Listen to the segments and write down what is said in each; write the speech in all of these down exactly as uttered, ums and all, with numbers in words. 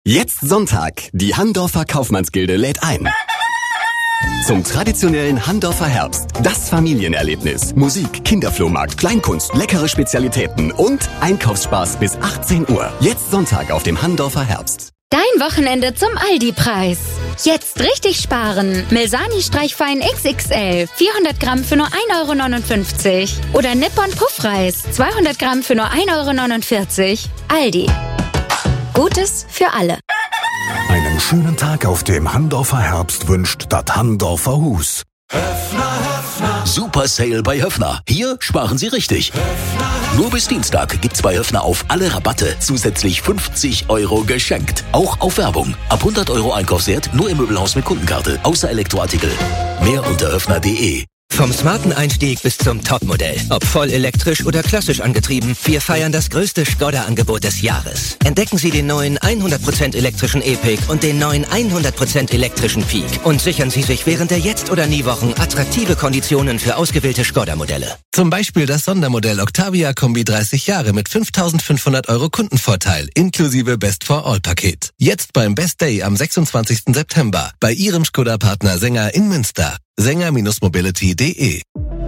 Jetzt Sonntag. Die Handorfer Kaufmannsgilde lädt ein. Zum traditionellen Handorfer Herbst. Das Familienerlebnis. Musik, Kinderflohmarkt, Kleinkunst, leckere Spezialitäten und Einkaufsspaß bis achtzehn Uhr. Jetzt Sonntag auf dem Handorfer Herbst. Dein Wochenende zum Aldi-Preis. Jetzt richtig sparen. Milsani Streichfein X X L. vierhundert Gramm für nur ein Euro neunundfünfzig. Oder Nippon Puffreis. zweihundert Gramm für nur ein Euro neunundvierzig. Aldi. Gutes für alle. Einen schönen Tag auf dem Handorfer Herbst wünscht das Handorfer Hus. Höffner, Höffner. Super Sale bei Höffner. Hier sparen Sie richtig. Höffner, Nur bis Dienstag gibt's bei Höffner auf alle Rabatte zusätzlich fünfzig Euro geschenkt. Auch auf Werbung. Ab hundert Euro Einkaufswert nur im Möbelhaus mit Kundenkarte. Außer Elektroartikel. Mehr unter höffner punkt de. Vom smarten Einstieg bis zum Topmodell. Ob voll elektrisch oder klassisch angetrieben, wir feiern das größte Skoda-Angebot des Jahres. Entdecken Sie den neuen hundert Prozent elektrischen E-Pick und den neuen hundert Prozent elektrischen Peak. Und sichern Sie sich während der Jetzt- oder Nie-Wochen attraktive Konditionen für ausgewählte Skoda-Modelle. Zum Beispiel das Sondermodell Octavia Kombi dreißig Jahre mit fünftausendfünfhundert Euro Kundenvorteil inklusive Best-for-All-Paket. Jetzt beim Best Day am sechsundzwanzigsten September bei Ihrem Skoda-Partner Sänger in Münster. Sänger Mobility punkt de.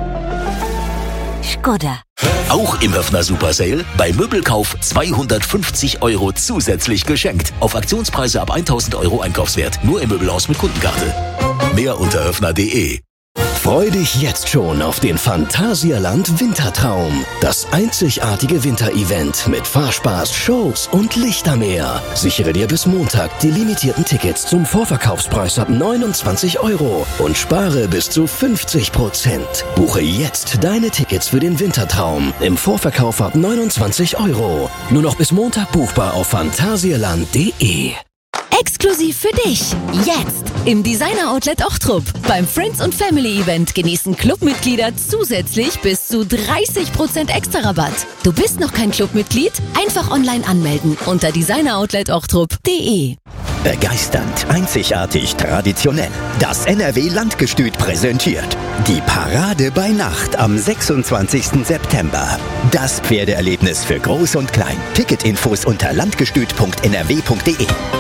Skoda. Auch im Höffner Super Sale bei Möbelkauf zweihundertfünfzig Euro zusätzlich geschenkt. Auf Aktionspreise ab tausend Euro Einkaufswert. Nur im Möbelhaus mit Kundenkarte. Mehr unter höffner punkt de. Freu dich jetzt schon auf den Phantasialand Wintertraum. Das einzigartige Winterevent mit Fahrspaß, Shows und Lichtermeer. Sichere dir bis Montag die limitierten Tickets zum Vorverkaufspreis ab neunundzwanzig Euro und spare bis zu fünfzig Prozent. Buche jetzt deine Tickets für den Wintertraum im Vorverkauf ab neunundzwanzig Euro. Nur noch bis Montag buchbar auf phantasialand punkt de. Exklusiv für dich. Jetzt im Designer Outlet Ochtrup. Beim Friends und Family Event genießen Clubmitglieder zusätzlich bis zu dreißig Prozent extra Rabatt. Du bist noch kein Clubmitglied? Einfach online anmelden unter designer outlet ochtrup punkt de. Begeisternd, einzigartig, traditionell. Das N R W Landgestüt präsentiert die Parade bei Nacht am sechsundzwanzigsten September. Das Pferdeerlebnis für Groß und Klein. Ticketinfos unter landgestüt punkt n r w punkt de.